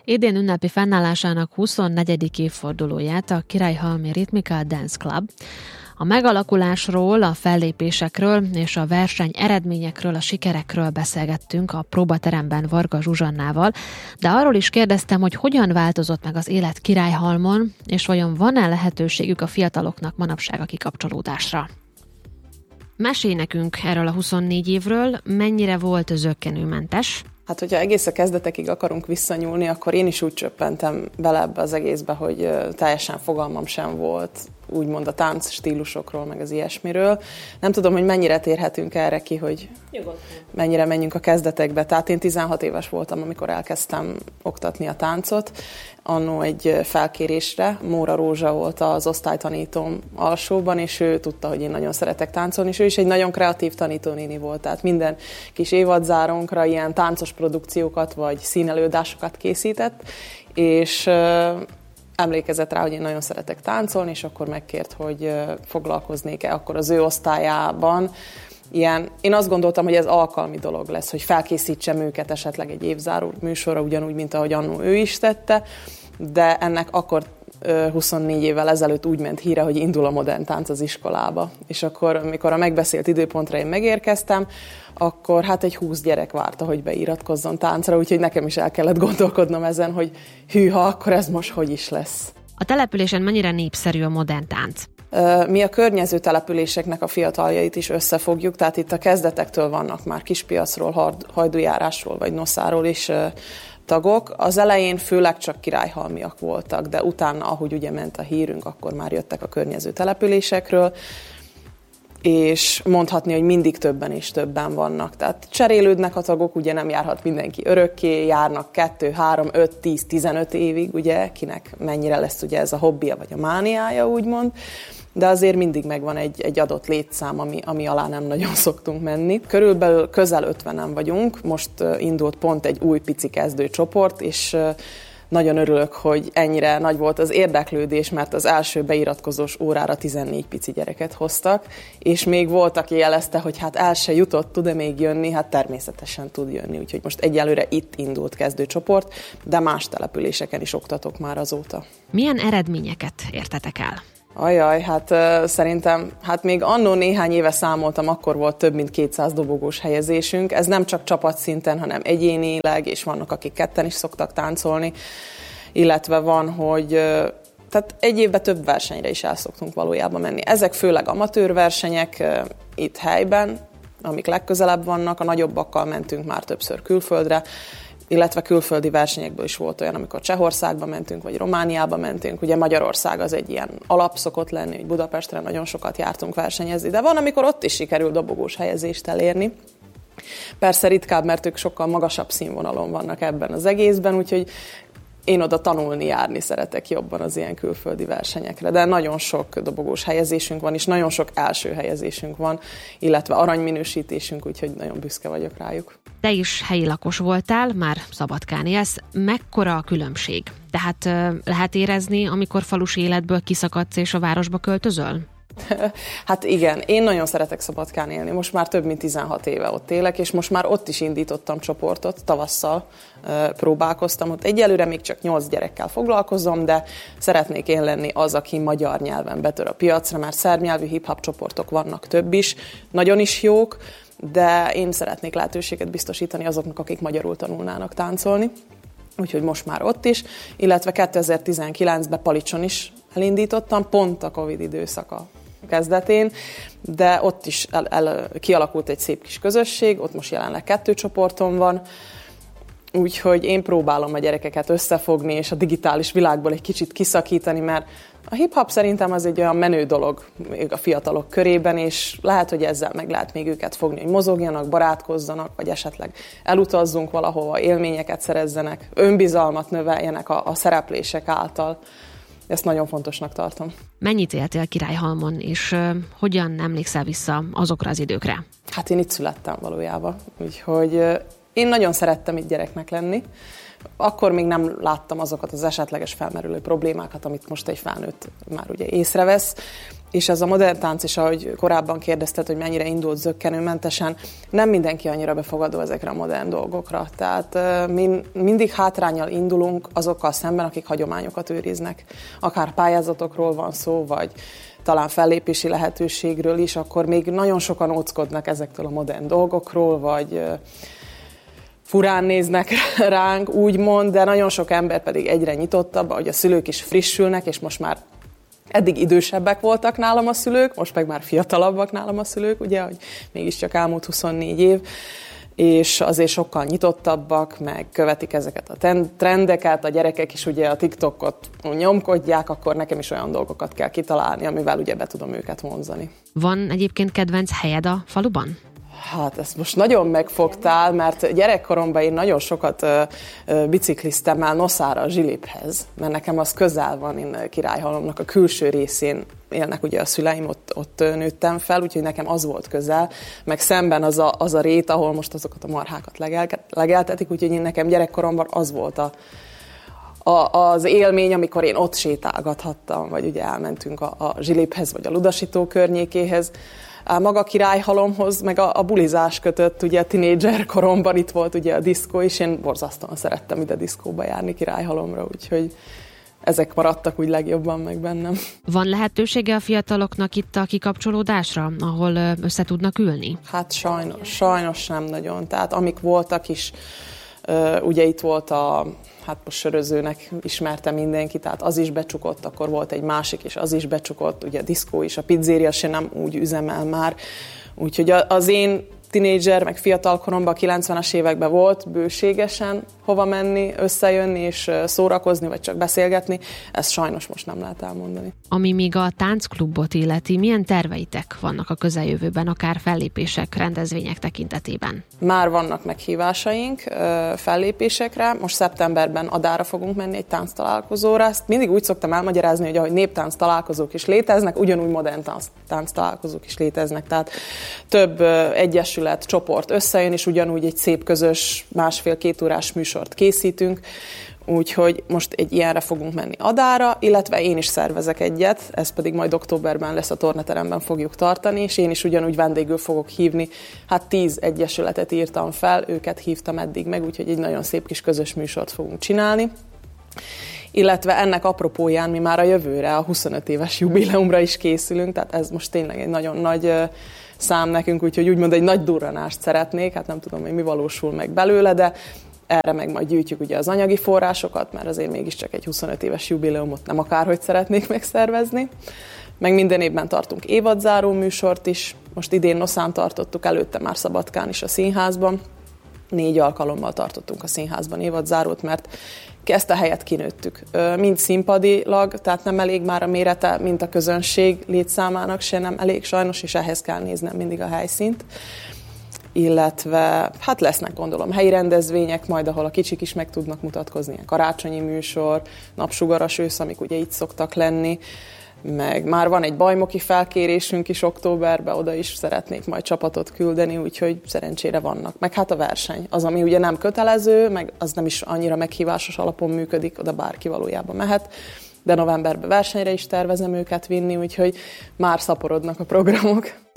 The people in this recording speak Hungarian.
Idén ünnepi fennállásának 24. évfordulóját a Királyhalmi Ritmika Dance Club. A megalakulásról, a fellépésekről és a verseny eredményekről, a sikerekről beszélgettünk a próbateremben Varga Zsuzsannával, de arról is kérdeztem, hogy hogyan változott meg az élet Királyhalmon, és vajon van-e lehetőségük a fiataloknak manapság a kikapcsolódásra. Mesélj nekünk erről a 24 évről, mennyire volt zökkenőmentes? Hát, hogyha egész a kezdetekig akarunk visszanyúlni, akkor én is úgy csöppentem bele ebbe az egészbe, hogy teljesen fogalmam sem volt úgymond a tánc stílusokról, meg az ilyesmiről. Nem tudom, hogy mennyire térhetünk erre ki, hogy mennyire menjünk a kezdetekbe. Tehát én 16 éves voltam, amikor elkezdtem oktatni a táncot. Annó egy felkérésre, Móra Rózsa volt az osztálytanítóm alsóban, és ő tudta, hogy én nagyon szeretek táncolni, és ő is egy nagyon kreatív tanítónéni volt. Tehát minden kis évadzárónkra ilyen táncos produkciókat vagy színelőadásokat készített, és emlékezett rá, hogy én nagyon szeretek táncolni, és akkor megkért, hogy foglalkoznék-e akkor az ő osztályában. Én azt gondoltam, hogy ez alkalmi dolog lesz, hogy felkészítsem őket esetleg egy évzáró műsorra, ugyanúgy, mint ahogy annó ő is tette, de ennek akkor 24 évvel ezelőtt úgy ment híre, hogy indul a modern tánc az iskolába. És akkor, amikor a megbeszélt időpontra én megérkeztem, akkor hát egy 20 gyerek várta, hogy beiratkozzon táncra, úgyhogy nekem is el kellett gondolkodnom ezen, hogy hűha, akkor ez most hogy is lesz. A településen mennyire népszerű a modern tánc? Mi a környező településeknek a fiataljait is összefogjuk, tehát itt a kezdetektől vannak már Kispiacról, Hajdújárásról vagy Noszáról is tagok. Az elején főleg csak királyhalmiak voltak, de utána, ahogy ugye ment a hírünk, akkor már jöttek a környező településekről, és mondhatni, hogy mindig többen és többen vannak. Tehát cserélődnek a tagok, ugye nem járhat mindenki örökké, járnak 2, 3, 5, 10, 15 évig, ugye, kinek mennyire lesz ugye ez a hobbija vagy a mániája, úgymond, de azért mindig megvan egy adott létszám, ami alá nem nagyon szoktunk menni. Körülbelül közel 50-en vagyunk, most indult pont egy új pici kezdőcsoport, és nagyon örülök, hogy ennyire nagy volt az érdeklődés, mert az első beiratkozós órára 14 pici gyereket hoztak, és még volt, aki jelezte, hogy hát el se jutott, tud-e még jönni, hát természetesen tud jönni, úgyhogy most egyelőre itt indult kezdőcsoport, de más településeken is oktatok már azóta. Milyen eredményeket értetek el? Ajaj, hát szerintem, még annó néhány éve számoltam, akkor volt több mint 200 dobogós helyezésünk. Ez nem csak csapatszinten, hanem egyénileg, és vannak, akik ketten is szoktak táncolni, illetve van, hogy tehát egy évben több versenyre is el szoktunk valójában menni. Ezek főleg amatőr versenyek itt helyben, amik legközelebb vannak, a nagyobbakkal mentünk már többször külföldre, illetve külföldi versenyekből is volt olyan, amikor Csehországba mentünk, vagy Romániába mentünk. Ugye Magyarország az egy ilyen alap szokott lenni, hogy Budapestre nagyon sokat jártunk versenyezni, de van, amikor ott is sikerül dobogós helyezést elérni. Persze ritkább, mert ők sokkal magasabb színvonalon vannak ebben az egészben, úgyhogy én oda tanulni, járni szeretek jobban az ilyen külföldi versenyekre, de nagyon sok dobogós helyezésünk van, és nagyon sok első helyezésünk van, illetve aranyminősítésünk, úgyhogy nagyon büszke vagyok rájuk. Te is helyi lakos voltál, már Szabadkán élsz. Mekkora a különbség? Tehát lehet érezni, amikor falusi életből kiszakadsz és a városba költözöl? Hát igen, én nagyon szeretek Szabadkán élni. Most már több mint 16 éve ott élek, és most már ott is indítottam csoportot, tavasszal próbálkoztam. Ott egyelőre még csak 8 gyerekkel foglalkozom, de szeretnék én lenni az, aki magyar nyelven betör a piacra, mert szerb nyelvű hip-hop csoportok vannak több is, nagyon is jók, de én szeretnék lehetőséget biztosítani azoknak, akik magyarul tanulnának táncolni. Úgyhogy most már ott is, illetve 2019-ben Palicson is elindítottam, pont a Covid időszaka kezdetén, de ott is kialakult egy szép kis közösség, ott most jelenleg 2 csoportom van, úgyhogy én próbálom a gyerekeket összefogni, és a digitális világból egy kicsit kiszakítani, mert a hip-hop szerintem az egy olyan menő dolog még a fiatalok körében, és lehet, hogy ezzel meg lehet még őket fogni, hogy mozogjanak, barátkozzanak, vagy esetleg elutazzunk valahova, élményeket szerezzenek, önbizalmat növeljenek a szereplések által. Ezt nagyon fontosnak tartom. Mennyit éltél Királyhalmon, és hogyan emlékszel vissza azokra az időkre? Hát én itt születtem valójában, úgyhogy Én nagyon szerettem itt gyereknek lenni. Akkor még nem láttam azokat az esetleges felmerülő problémákat, amit most egy felnőtt már ugye észrevesz. És ez a modern tánc is, ahogy korábban kérdezted, hogy mennyire indult zökkenőmentesen, nem mindenki annyira befogadó ezekre a modern dolgokra. Tehát mi mindig hátránnyal indulunk azokkal szemben, akik hagyományokat őriznek. Akár pályázatokról van szó, vagy talán fellépési lehetőségről is, akkor még nagyon sokan óckodnak ezektől a modern dolgokról, vagy furán néznek ránk, úgymond, de nagyon sok ember pedig egyre nyitottabb, hogy a szülők is frissülnek, és most már eddig idősebbek voltak nálam a szülők, most meg már fiatalabbak nálam a szülők, ugye, hogy mégiscsak elmúlt 24 év, és azért sokkal nyitottabbak, meg követik ezeket a trendeket, a gyerekek is ugye a TikTokot nyomkodják, akkor nekem is olyan dolgokat kell kitalálni, amivel ugye be tudom őket vonzani. Van egyébként kedvenc helyed a faluban? Hát ezt most nagyon megfogtál, mert gyerekkoromban én nagyon sokat bicikliztem el Noszára a Zsiliphez, mert nekem az közel van, én Királyhalomnak a külső részén élnek ugye a szüleim, ott nőttem fel, úgyhogy nekem az volt közel, meg szemben az a rét, ahol most azokat a marhákat legeltetik, úgyhogy nekem gyerekkoromban az volt az élmény, amikor én ott sétálgathattam, vagy ugye elmentünk a Zsiliphez, vagy a Ludasító környékéhez. Maga Királyhalomhoz, meg a bulizás kötött, ugye a tinédzser koromban itt volt ugye a diszkó, és én borzasztóan szerettem ide diszkóba járni Királyhalomra, úgyhogy ezek maradtak úgy legjobban meg bennem. Van lehetősége a fiataloknak itt a kikapcsolódásra, ahol össze tudnak ülni? Hát sajnos nem nagyon. Tehát amik voltak is, ugye itt volt hát most Sörözőnek ismerte mindenki, tehát az is becsukott, akkor volt egy másik, és az is becsukott, ugye a diszkó is, a pizzéria se nem úgy üzemel már. Úgyhogy az én tinédzser, meg fiatal koromban, a 90-es években volt bőségesen hova menni, összejönni és szórakozni, vagy csak beszélgetni, ezt sajnos most nem lehet elmondani. Ami még a táncklubot illeti, milyen terveitek vannak a közeljövőben, akár fellépések, rendezvények tekintetében? Már vannak meghívásaink fellépésekre, most szeptemberben Adára fogunk menni egy tánctalálkozóra. Ezt mindig úgy szoktam elmagyarázni, hogy ahogy néptánc találkozók is léteznek, ugyanúgy modern tánc találkozók is léteznek, tehát több egyesület, csoport összejön, és ugyanúgy egy szép közös 1,5-2 órás műsort készítünk, úgyhogy most egy ilyenre fogunk menni Adára, illetve én is szervezek egyet, ez pedig majd októberben lesz, a Tornateremben fogjuk tartani, és én is ugyanúgy vendégül fogok hívni, hát 10 egyesületet írtam fel, őket hívtam eddig meg, úgyhogy egy nagyon szép kis közös műsort fogunk csinálni. Illetve ennek apropóján mi már a jövőre, a 25 éves jubileumra is készülünk, tehát ez most tényleg egy nagyon nagy szám nekünk, úgyhogy úgymond egy nagy durranást szeretnék, hát nem tudom, hogy mi valósul meg belőle, de erre meg majd gyűjtjük ugye az anyagi forrásokat, mert azért mégiscsak egy 25 éves jubileumot nem akárhogy szeretnék megszervezni. Meg minden évben tartunk évadzáró műsort is, most idén Noszán tartottuk, előtte már Szabadkán is a színházban. 4 alkalommal tartottunk a színházban évadzárót, mert ezt a helyet kinőttük. Mind színpadilag, tehát nem elég már a mérete, mint a közönség létszámának se nem elég sajnos, és ehhez kell néznem mindig a helyszínt. Illetve hát lesznek gondolom helyi rendezvények, majd ahol a kicsik is meg tudnak mutatkozni, a karácsonyi műsor, napsugaras ősz, amik ugye itt szoktak lenni, meg már van egy bajnoki felkérésünk is októberben, oda is szeretnék majd csapatot küldeni, úgyhogy szerencsére vannak. Meg hát a verseny, az, ami ugye nem kötelező, meg az nem is annyira meghívásos alapon működik, oda bárki valójában mehet, de novemberben versenyre is tervezem őket vinni, úgyhogy már szaporodnak a programok.